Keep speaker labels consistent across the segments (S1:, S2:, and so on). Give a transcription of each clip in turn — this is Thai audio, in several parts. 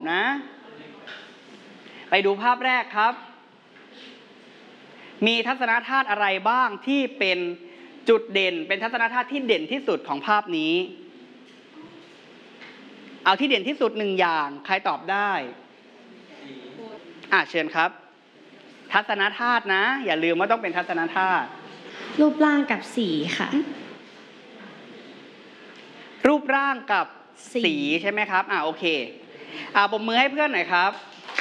S1: นะไปดูภาพแรกครับมีทัศนธาตุอะไรบ้างที่เป็นจุดเด่นเป็นทัศนธาตุที่เด่นที่สุดของภาพนี้เอาที่เด่นที่สุดหนึ่งอย่างใครตอบได้เชิญครับทัศนธาตุนะอย่าลืมว่าต้องเป็นทัศนธาตุ
S2: รูปร่างกับสีค่ะ
S1: รูปร่างกับสีใช่ไหมครับโอเคปรบมือให้เพื่อนหน่อยครับ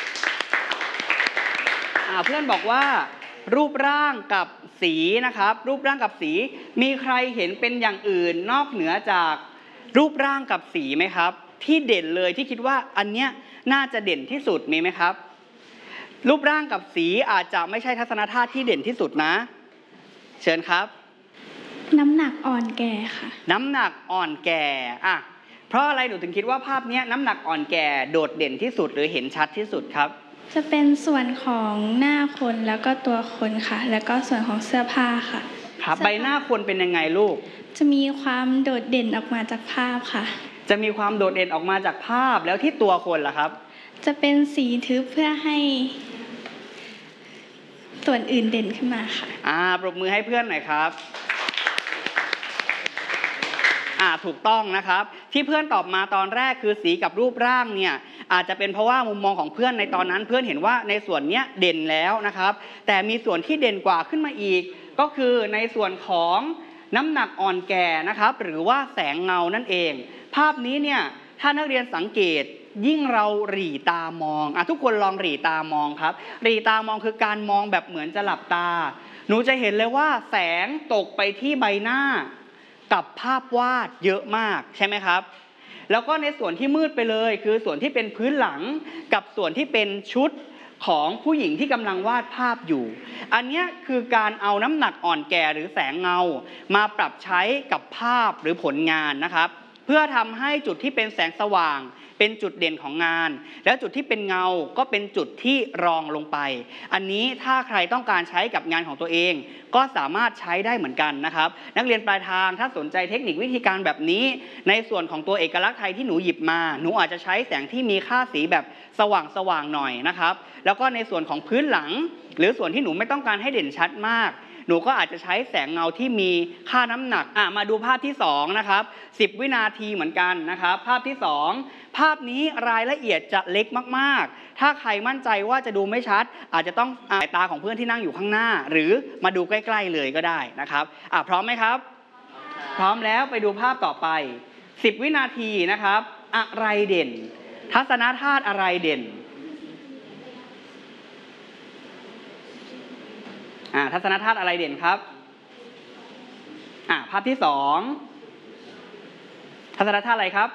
S1: เพื่อนบอกว่ารูปร่างกับสีนะครับรูปร่างกับสีมีใครเห็นเป็นอย่างอื่นนอกเหนือจากรูปร่างกับสีไหมครับที่เด่นเลยที่คิดว่าอันเนี้ยน่าจะเด่นที่สุดมีไหมครับรูปร่างกับสีอาจจะไม่ใช่ทัศนธาตุที่เด่นที่สุดนะเชิญครับ
S2: น้ำหนักอ่อนแก่ค่ะ
S1: น้ำหนักอ่อนแก่เพราะอะไรหนูถึงคิดว่าภาพนี้น้ำหนักอ่อนแก่โดดเด่นที่สุดหรือเห็นชัดที่สุดครับ
S2: จะเป็นส่วนของหน้าคนแล้วก็ตัวคนค่ะแล้วก็ส่วนของเสื้อผ้าค่ะ
S1: ครับใบหน้าคนเป็นยังไงลูก
S2: จะมีความโดดเด่นออกมาจากภาพค่ะ
S1: จะมีความโดดเด่นออกมาจากภาพแล้วที่ตัวคนล่ะครับ
S2: จะเป็นสีทึบเพื่อให้ส่วนอื่นเด่นขึ้นมาค่ะ
S1: ปรบมือให้เพื่อนหน่อยครับถูกต้องนะครับที่เพื่อนตอบมาตอนแรกคือสีกับรูปร่างเนี่ยอาจจะเป็นเพราะว่ามุมมองของเพื่อนในตอนนั้นเพื่อนเห็นว่าในส่วนนี้เด่นแล้วนะครับแต่มีส่วนที่เด่นกว่าขึ้นมาอีกก็คือในส่วนของน้ำหนักอ่อนแก่นะครับหรือว่าแสงเงานั่นเองภาพนี้เนี่ยถ้านักเรียนสังเกตยิ่งเราหรี่ตามองทุกคนลองหรี่ตามองครับหรี่ตามองคือการมองแบบเหมือนจะหลับตาหนูจะเห็นเลยว่าแสงตกไปที่ใบหน้ากับภาพวาดเยอะมากใช่ไหมครับแล้วก็ในส่วนที่มืดไปเลยคือส่วนที่เป็นพื้นหลังกับส่วนที่เป็นชุดของผู้หญิงที่กำลังวาดภาพอยู่อันนี้คือการเอาน้ำหนักอ่อนแก่หรือแสงเงามาปรับใช้กับภาพหรือผลงานนะครับเพื่อทำให้จุดที่เป็นแสงสว่างเป็นจุดเด่นของงานแล้วจุดที่เป็นเงาก็เป็นจุดที่รองลงไปอันนี้ถ้าใครต้องการใช้กับงานของตัวเองก็สามารถใช้ได้เหมือนกันนะครับนักเรียนปลายทางถ้าสนใจเทคนิควิธีการแบบนี้ในส่วนของตัวเอกลักษณ์ไทยที่หนูหยิบมาหนูอาจจะใช้แสงที่มีค่าสีแบบสว่างหน่อยนะครับแล้วก็ในส่วนของพื้นหลังหรือส่วนที่หนูไม่ต้องการให้เด่นชัดมากหนูก็อาจจะใช้แสงเงาที่มีค่าน้ำหนักมาดูภาพที่2นะครับ10 วินาทีเหมือนกันนะครับภาพที่2ภาพนี้รายละเอียดจะเล็กมากๆถ้าใครมั่นใจว่าจะดูไม่ชัดอาจจะต้องสายตาของเพื่อนที่นั่งอยู่ข้างหน้าหรือมาดูใกล้ๆเลยก็ได้นะครับพร้อมไหมครับพร้อมแล้วไปดูภาพต่อไป10 วินาทีนะครับอะไรเด่นทัศนธาตุอะไรเด่นทัศนธาตุอะไรเด่นครับภาพที่2ทัศนธาตุอะไรครับ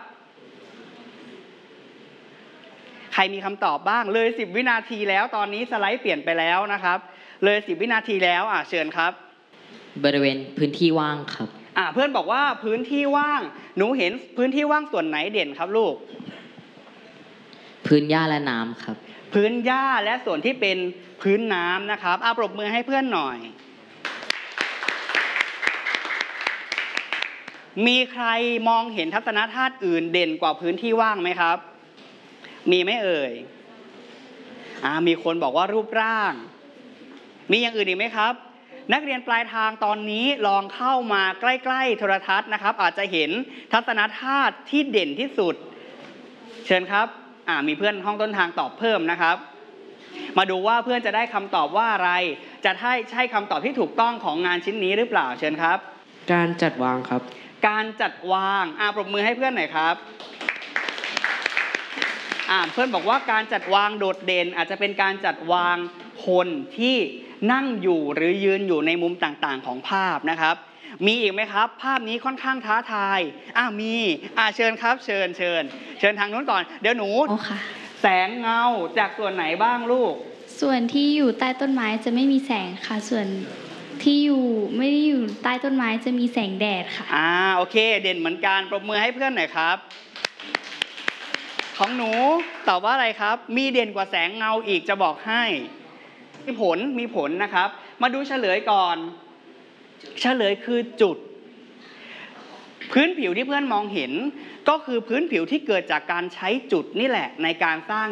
S1: ใครมีคำตอบบ้างเลย10 วินาทีแล้วตอนนี้สไลด์เปลี่ยนไปแล้วนะครับเลย10 วินาทีแล้วเชิญครับ
S3: บริเวณพื้นที่ว่างครับ
S1: เพื่อนบอกว่าพื้นที่ว่างหนูเห็นพื้นที่ว่างส่วนไหนเด่นครับลูก
S3: พื้นหญ้าและน้ำครับ
S1: พื้นหญ้าและส่วนที่เป็นพื้นน้ำนะครับปรบมือให้เพื่อนหน่อยมีใครมองเห็นทัศนธาตุอื่นเด่นกว่าพื้นที่ว่างไหมครับมีไหมเอ่ยมีคนบอกว่ารูปร่างมีอย่างอื่นอีกไหมครับนักเรียนปลายทางตอนนี้ลองเข้ามาใกล้ๆโทรทัศน์นะครับอาจจะเห็นทัศนธาตุที่เด่นที่สุดเชิญครับมีเพื่อนห้องต้นทางตอบเพิ่มนะครับมาดูว่าเพื่อนจะได้คำตอบว่าอะไรจะใช่คำตอบที่ถูกต้องของงานชิ้นนี้หรือเปล่าเชิญครับ
S3: การจัดวางครับ
S1: การจัดวางปรบมือให้เพื่อนหน่อยครับเพื่อนบอกว่าการจัดวางโดดเด่นอาจจะเป็นการจัดวางคนที่นั่งอยู่หรือยืนอยู่ในมุมต่างๆของภาพนะครับมีอีกไหมครับภาพนี้ค่อนข้างท้าทายมีเชิญครับเชิญทางนู้นก่อนเดี๋ยวหนูแสงเงาจากส่วนไหนบ้างลูก
S2: ส่วนที่อยู่ใต้ต้นไม้จะไม่มีแสงค่ะส่วนที่ไม่ได้อยู่ใต้ต้นไม้จะมีแสงแดดค่ะ
S1: โอเคเด่นเหมือนกันปรบมือให้เพื่อนหน่อยครับของหนูตอบว่าอะไรครับมีเด่นกว่าแสงเงาอีกจะบอกให้มีผลนะครับมาดูเฉลยก่อนเฉลยคือจุดพื้นผิวที่เพื่อนมองเห็นก็คือพื้นผิวที่เกิดจากการใช้จุดนี่แหละในการสร้าง